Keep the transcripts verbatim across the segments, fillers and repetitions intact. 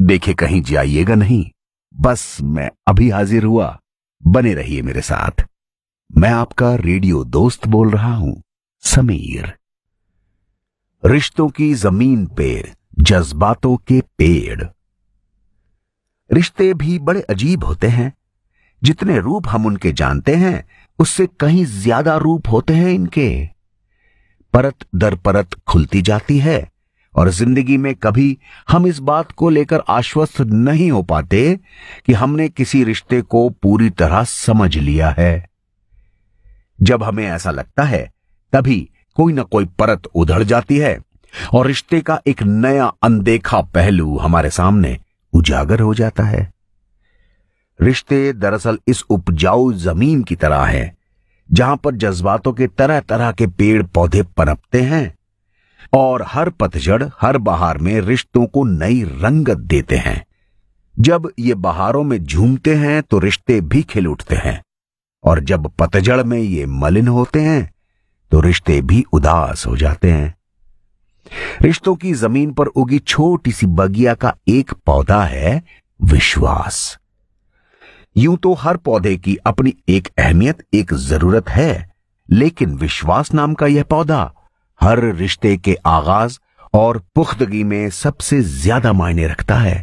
देखे कहीं जाइएगा नहीं, बस मैं अभी हाजिर हुआ, बने रहिए मेरे साथ। मैं आपका रेडियो दोस्त बोल रहा हूं, समीर। रिश्तों की जमीन पे जज्बातों के पेड़। रिश्ते भी बड़े अजीब होते हैं। जितने रूप हम उनके जानते हैं, उससे कहीं ज्यादा रूप होते हैं इनके। परत दर परत खुलती जाती है और जिंदगी में कभी हम इस बात को लेकर आश्वस्त नहीं हो पाते कि हमने किसी रिश्ते को पूरी तरह समझ लिया है। जब हमें ऐसा लगता है, तभी कोई ना कोई परत उधड़ जाती है और रिश्ते का एक नया अनदेखा पहलू हमारे सामने उजागर हो जाता है। रिश्ते दरअसल इस उपजाऊ जमीन की तरह है, जहां पर जज्बातों के तरह तरह के पेड़ पौधे पनपते हैं और हर पतझड़, हर बहार में रिश्तों को नई रंगत देते हैं। जब ये बहारों में झूमते हैं तो रिश्ते भी खिल उठते हैं, और जब पतझड़ में ये मलिन होते हैं तो रिश्ते भी उदास हो जाते हैं। रिश्तों की जमीन पर उगी छोटी सी बगिया का एक पौधा है विश्वास। यूं तो हर पौधे की अपनी एक अहमियत, एक जरूरत है, लेकिन विश्वास नाम का यह पौधा हर रिश्ते के आगाज और पुख्तगी में सबसे ज्यादा मायने रखता है।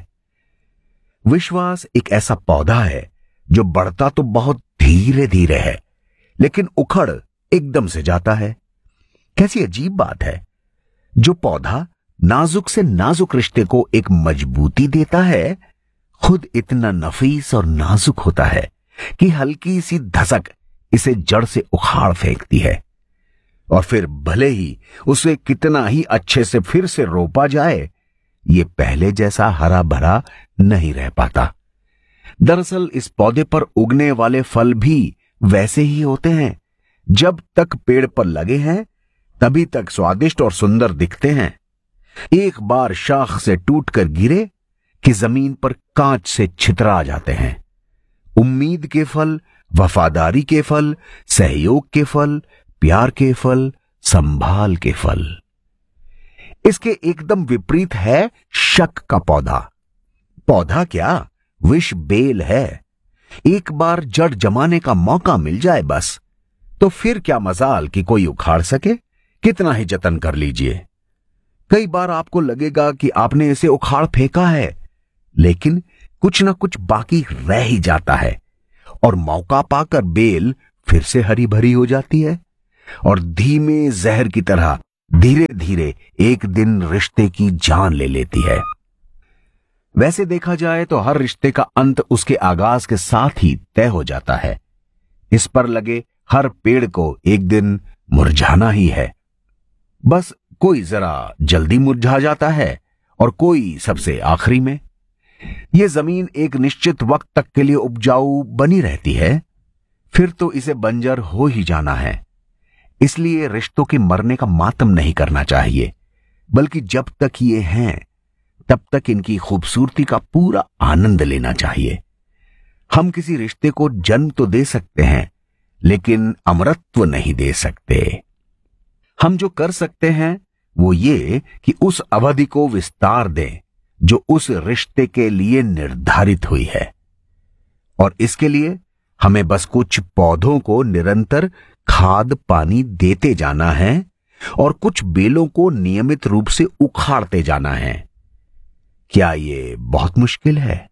विश्वास एक ऐसा पौधा है जो बढ़ता तो बहुत धीरे धीरे है, लेकिन उखड़ एकदम से जाता है। कैसी अजीब बात है। जो पौधा नाजुक से नाजुक रिश्ते को एक मजबूती देता है, खुद इतना नफीस और नाजुक होता है कि हल्की सी धसक इसे जड़ से उखाड़ फेंकती है, और फिर भले ही उसे कितना ही अच्छे से फिर से रोपा जाए, ये पहले जैसा हरा भरा नहीं रह पाता। दरअसल इस पौधे पर उगने वाले फल भी वैसे ही होते हैं। जब तक पेड़ पर लगे हैं, तभी तक स्वादिष्ट और सुंदर दिखते हैं। एक बार शाख से टूटकर गिरे कि जमीन पर कांच से छितरा जाते हैं। उम्मीद के फल, वफादारी के फल, सहयोग के फल, प्यार के फल, संभाल के फल। इसके एकदम विपरीत है शक का पौधा। पौधा क्या, विष बेल है। एक बार जड़ जमाने का मौका मिल जाए बस, तो फिर क्या मजाल कि कोई उखाड़ सके, कितना ही जतन कर लीजिए। कई बार आपको लगेगा कि आपने इसे उखाड़ फेंका है, लेकिन कुछ ना कुछ बाकी रह ही जाता है, और मौका पाकर बेल फिर से हरी भरी हो जाती है, और धीमे जहर की तरह धीरे धीरे एक दिन रिश्ते की जान ले लेती है। वैसे देखा जाए तो हर रिश्ते का अंत उसके आगाज के साथ ही तय हो जाता है। इस पर लगे हर पेड़ को एक दिन मुरझाना ही है। बस कोई जरा जल्दी मुरझा जाता है और कोई सबसे आखिरी में। यह जमीन एक निश्चित वक्त तक के लिए उपजाऊ बनी रहती है, फिर तो इसे बंजर हो ही जाना है। इसलिए रिश्तों के मरने का मातम नहीं करना चाहिए, बल्कि जब तक ये हैं तब तक इनकी खूबसूरती का पूरा आनंद लेना चाहिए। हम किसी रिश्ते को जन्म तो दे सकते हैं, लेकिन अमरत्व नहीं दे सकते। हम जो कर सकते हैं वो ये कि उस अवधि को विस्तार दें जो उस रिश्ते के लिए निर्धारित हुई है, और इसके लिए हमें बस कुछ पौधों को निरंतर खाद पानी देते जाना है और कुछ बेलों को नियमित रूप से उखाड़ते जाना है। क्या ये बहुत मुश्किल है?